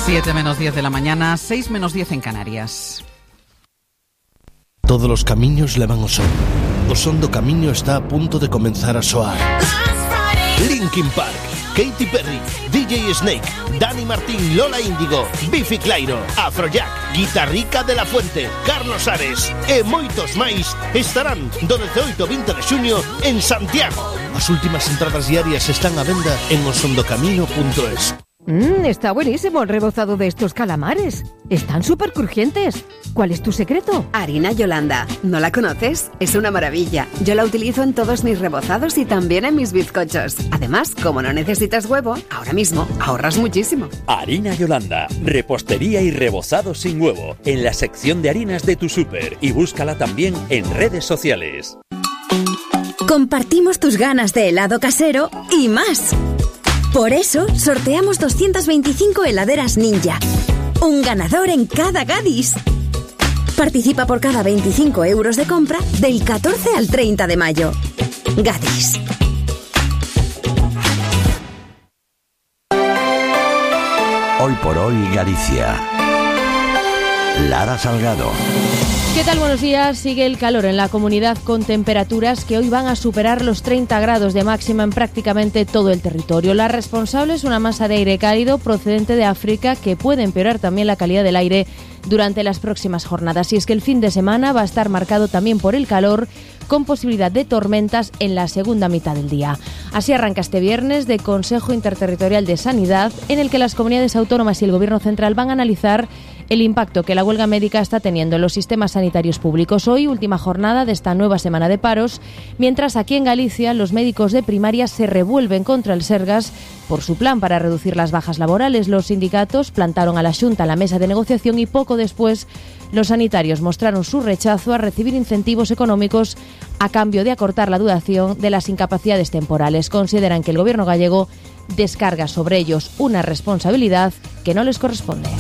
7 menos 10 de la mañana, 6 menos 10 en Canarias. Todos los camiños levan ao son. O son do camiño está a punto de comenzar a soar. Linkin Park, Katy Perry, DJ Snake, Dani Martín, Lola Índigo, Biffy Clyro, Afrojack, Guitarrica de la Fuente, Carlos Ares e moitos máis estarán do 18 ao 20 de xuño en Santiago. As últimas entradas diarias están á venda en osondocamino.es. Está buenísimo el rebozado de estos calamares. Están súper crujientes. ¿Cuál es tu secreto? Harina Yolanda. ¿No la conoces? Es una maravilla. Yo la utilizo en todos mis rebozados y también en mis bizcochos. Además, como no necesitas huevo, ahora mismo ahorras muchísimo. Harina Yolanda. Repostería y rebozado sin huevo. En la sección de harinas de tu súper. Y búscala también en redes sociales. Compartimos tus ganas de helado casero y más. Por eso, sorteamos 225 heladeras Ninja. Un ganador en cada Gadis. Participa por cada 25 euros de compra del 14 al 30 de mayo. Gadis. Hoy por hoy, Galicia. Lara Salgado. ¿Qué tal? Buenos días. Sigue el calor en la comunidad con temperaturas que hoy van a superar los 30 grados de máxima en prácticamente todo el territorio. La responsable es una masa de aire cálido procedente de África que puede empeorar también la calidad del aire durante las próximas jornadas. Y es que el fin de semana va a estar marcado también por el calor, con posibilidad de tormentas en la segunda mitad del día. Así arranca este viernes de Consejo Interterritorial de Sanidad, en el que las comunidades autónomas y el Gobierno central van a analizar el impacto que la huelga médica está teniendo en los sistemas sanitarios públicos. Hoy, última jornada de esta nueva semana de paros, mientras aquí en Galicia los médicos de primaria se revuelven contra el Sergas por su plan para reducir las bajas laborales. Los sindicatos plantaron a la Xunta la mesa de negociación y poco después los sanitarios mostraron su rechazo a recibir incentivos económicos a cambio de acortar la duración de las incapacidades temporales. Consideran que el Gobierno gallego descarga sobre ellos una responsabilidad que no les corresponde.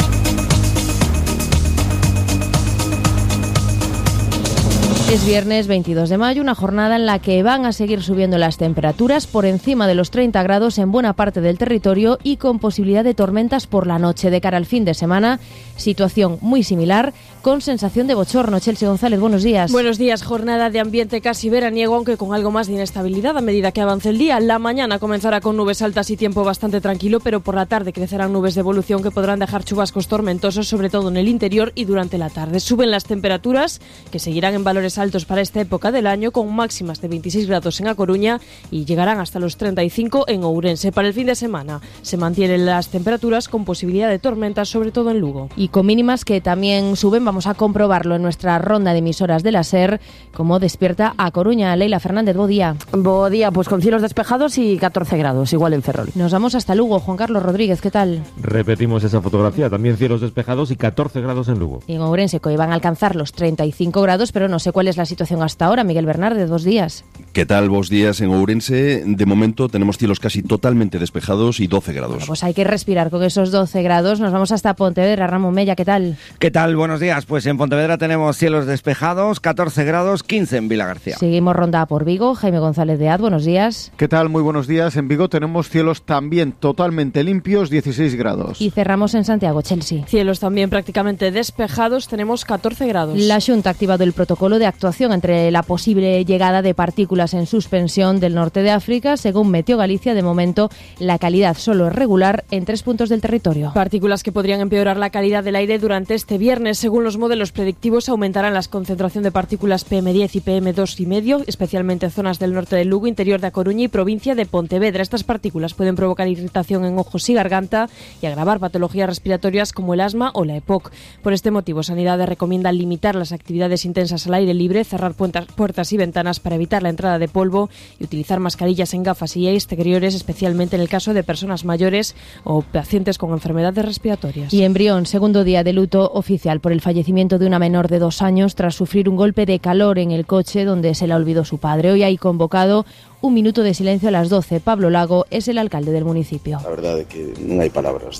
Es viernes 22 de mayo, una jornada en la que van a seguir subiendo las temperaturas por encima de los 30 grados en buena parte del territorio y con posibilidad de tormentas por la noche. De cara al fin de semana, situación muy similar, con sensación de bochorno. Chelsea González, buenos días. Buenos días, jornada de ambiente casi veraniego, aunque con algo más de inestabilidad a medida que avance el día. La mañana comenzará con nubes altas y tiempo bastante tranquilo, pero por la tarde crecerán nubes de evolución que podrán dejar chubascos tormentosos, sobre todo en el interior y durante la tarde. Suben las temperaturas, que seguirán en valores altos para esta época del año, con máximas de 26 grados en A Coruña y llegarán hasta los 35 en Ourense. Para el fin de semana se mantienen las temperaturas con posibilidad de tormentas, sobre todo en Lugo. Y con mínimas que también suben, vamos a comprobarlo en nuestra ronda de emisoras de la SER, como despierta A Coruña. Leila Fernández, bo día. Bo día, pues con cielos despejados y 14 grados, igual en Ferrol. Nos vamos hasta Lugo. Juan Carlos Rodríguez, ¿qué tal? Repetimos esa fotografía, también cielos despejados y 14 grados en Lugo. Y en Ourense, que hoy van a alcanzar los 35 grados, pero no sé cuál es la situación hasta ahora. Miguel Bernardes, 2 días. ¿Qué tal? Vos días en Ourense. De momento tenemos cielos casi totalmente despejados y 12 grados. Bueno, pues hay que respirar con esos 12 grados. Nos vamos hasta Pontevedra. Ramón Mella, ¿qué tal? ¿Qué tal? Buenos días. Pues en Pontevedra tenemos cielos despejados, 14 grados, 15 en Vilagarcía. Seguimos ronda por Vigo. Jaime González de Ad, buenos días. ¿Qué tal? Muy buenos días. En Vigo tenemos cielos también totalmente limpios, 16 grados. Y cerramos en Santiago, Chelsea. Cielos también prácticamente despejados, tenemos 14 grados. La Xunta ha activado el protocolo de actuación entre la posible llegada de partículas en suspensión del norte de África. Según Meteo Galicia, de momento la calidad solo es regular en 3 puntos del territorio. Partículas que podrían empeorar la calidad del aire durante este viernes. Según los modelos predictivos, aumentarán las concentración de partículas PM10 y PM2,5, especialmente en zonas del norte de Lugo, interior de A Coruña y provincia de Pontevedra. Estas partículas pueden provocar irritación en ojos y garganta y agravar patologías respiratorias como el asma o la EPOC. Por este motivo, Sanidade recomienda limitar las actividades intensas al aire libre, cerrar puertas y ventanas para evitar la entrada de polvo y utilizar mascarillas en gafas y exteriores, especialmente en el caso de personas mayores o pacientes con enfermedades respiratorias. Y en Brión, segundo día de luto oficial por el fallecimiento de una menor de 2 años tras sufrir un golpe de calor en el coche donde se la olvidó su padre. Hoy hay convocado un minuto de silencio a las 12. Pablo Lago es el alcalde del municipio. A verdade é que non hai palabras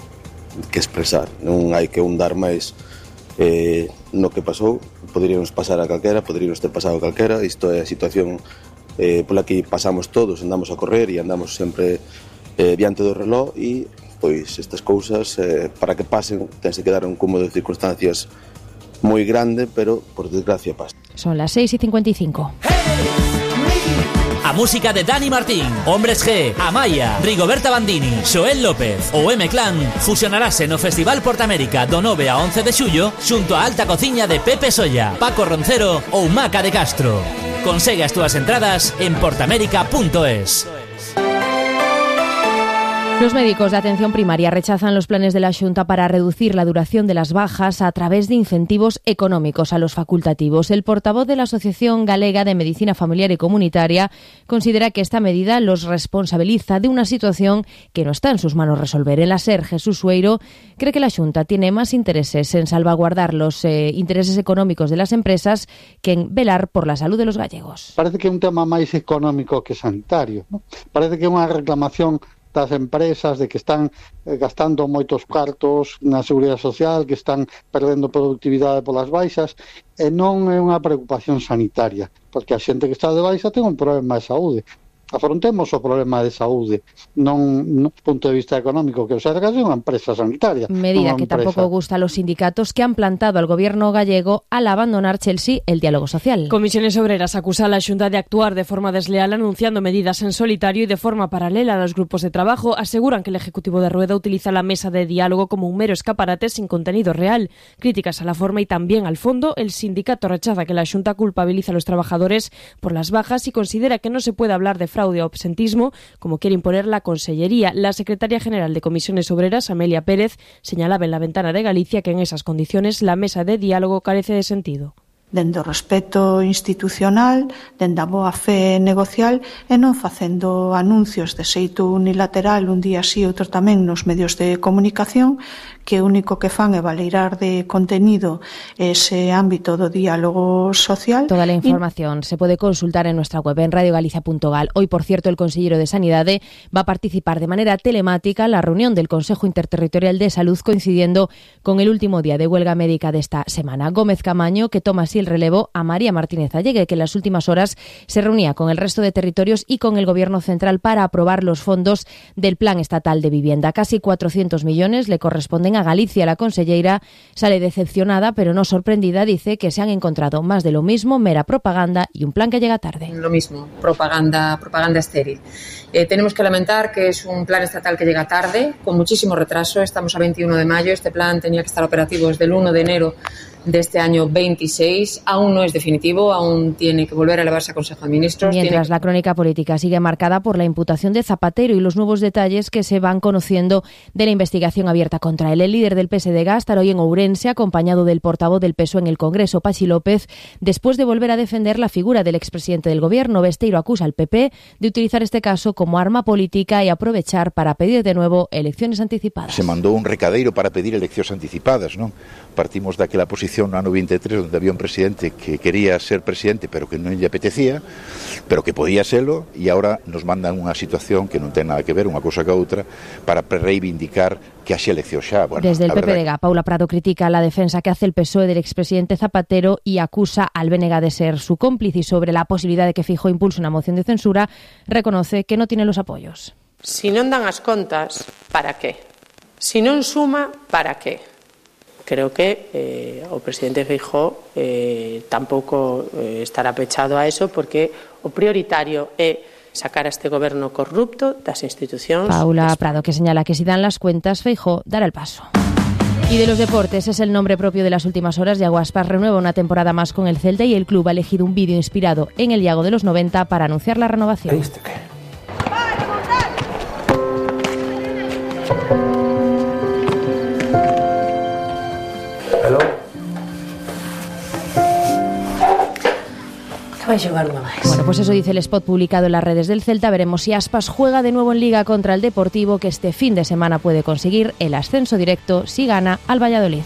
que expresar, non hai que hundar máis no que pasou. Poderíamos pasar a calquera, poderíamos ter pasado a calquera. Isto é a situación pola que pasamos todos, andamos a correr e andamos sempre diante do reloj e pois estas cousas para que pasen tense que dar un cúmulo de circunstancias moi grande, pero por desgracia pasa. Son las 6:55. A música de Dani Martín, Hombres G, Amaya, Rigoberta Bandini, Xoel López ou M-Clan fusionarase no Festival Portamérica do 9 a 11 de xullo xunto a alta cociña de Pepe Solla, Paco Roncero ou Maca de Castro. Consegue as túas entradas en portamérica.es. Los médicos de atención primaria rechazan los planes de la Xunta para reducir la duración de las bajas a través de incentivos económicos a los facultativos. El portavoz de la Asociación Galega de Medicina Familiar y Comunitaria considera que esta medida los responsabiliza de una situación que no está en sus manos resolver. En la SER, Jesús Sueiro cree que la Xunta tiene más intereses en salvaguardar los intereses económicos de las empresas que en velar por la salud de los gallegos. Parece que é un tema máis económico que sanitario, ¿no? Parece que é unha reclamación das empresas de que están gastando moitos cartos na seguridade social, que están perdendo productividade polas baixas, e non é unha preocupación sanitaria, porque a xente que está de baixa ten un problema de saúde. Afrontemos o problema de saúde, non no punto de vista económico, que o Sergas é unha empresa sanitaria. Medida que tampouco gusta a los sindicatos que han plantado al gobierno gallego al abandonar Chelsea el diálogo social. Comisiones Obreras acusa a la Xunta de actuar de forma desleal anunciando medidas en solitario y de forma paralela a los grupos de trabajo. Aseguran que el Ejecutivo de Rueda utiliza la mesa de diálogo como un mero escaparate sin contenido real. Críticas a la forma y también al fondo. El sindicato rechaza que la Xunta culpabiliza a los trabajadores por las bajas y considera que no se puede hablar de fraude o absentismo, como quiere imponer la Consellería. La secretaria general de Comisiones Obreras, Amelia Pérez, señalaba en La Ventana de Galicia que en esas condiciones la mesa de diálogo carece de sentido. Dende o respeto institucional, dende a boa fe negocial e non facendo anuncios de xeito unilateral un día sí, outro tamén nos medios de comunicación, que o único que fan é valeirar de contenido ese ámbito do diálogo social. Toda la información se puede consultar en nuestra web en radiogalicia.gal. Hoy, por cierto, el consellero de Sanidade va a participar de manera telemática en la reunión del Consejo Interterritorial de Salud, coincidiendo con el último día de huelga médica de esta semana. Gómez Camaño, que toma así el relevo a María Martínez Allegue, que en las últimas horas se reunía con el resto de territorios y con el Gobierno central para aprobar los fondos del Plan Estatal de Vivienda. Casi 400 millones le corresponden a Galicia. La conselleira sale decepcionada, pero no sorprendida. Dice que se han encontrado más de lo mismo, mera propaganda y un plan que llega tarde. Lo mismo, propaganda estéril. Tenemos que lamentar que es un plan estatal que llega tarde, con muchísimo retraso. Estamos a 21 de mayo. Este plan tenía que estar operativo desde el 1 de enero de este año 26. Aún no es definitivo, aún tiene que volver a elevarse a Consejo de Ministros. Mientras la crónica política sigue marcada por la imputación de Zapatero y los nuevos detalles que se van conociendo de la investigación abierta contra él. El líder del PSD va a estar hoy en Ourense, acompañado del portavoz del PSOE en el Congreso, Pachi López, después de volver a defender la figura del expresidente del Gobierno. Besteiro acusa al PP de utilizar este caso como arma política y aprovechar para pedir de nuevo elecciones anticipadas. Se mandou un recadeiro para pedir eleccións anticipadas, non? Partimos daquela posición no ano 23, onde había un presidente que quería ser presidente, pero que non lle apetecía, pero que podía serlo, e agora nos mandan unha situación que non ten nada que ver unha cousa que a outra, para reivindicar que haxe elección xa. Bueno, desde el PPDG, Paula Prado critica la defensa que hace el PSOE del expresidente Zapatero y acusa al BNG de ser su cómplice, y sobre la posibilidad de que Feijóo impulse una moción de censura, reconoce que no tiene los apoyos. Si non dan as contas, para qué? Si non suma, para qué? Creo que o presidente Feijóo tampouco estará pechado a eso, porque o prioritario é sacar a este goberno corrupto das institucións. Paula Prado, que señala que si dan las cuentas, Feijóo dará el paso. Y de los deportes, es el nombre propio de las últimas horas. Iago Aspas renueva una temporada más con el Celta y el club ha elegido un vídeo inspirado en el Iago de los 90 para anunciar la renovación. Bueno, pues eso dice el spot publicado en las redes del Celta. Veremos si Aspas juega de nuevo en Liga contra el Deportivo, que este fin de semana puede conseguir el ascenso directo si gana al Valladolid.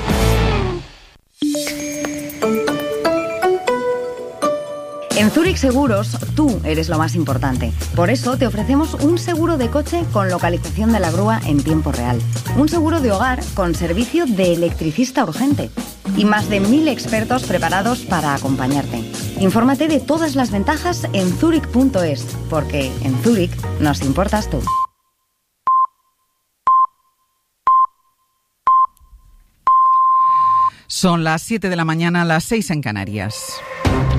En Zurich Seguros, tú eres lo más importante. Por eso te ofrecemos un seguro de coche con localización de la grúa en tiempo real. Un seguro de hogar con servicio de electricista urgente. Y más de 1000 expertos preparados para acompañarte. Infórmate de todas las ventajas en zurich.es, porque en Zurich nos importas tú. Son las 7 de la mañana, las 6 en Canarias.